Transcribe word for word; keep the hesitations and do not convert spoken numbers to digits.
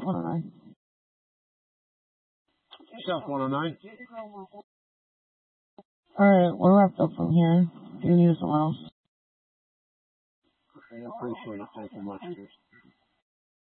one oh nine. South one oh nine. Alright, we're wrapped up from here. Do you need somewhere else? Okay, I appreciate it. Thank you much.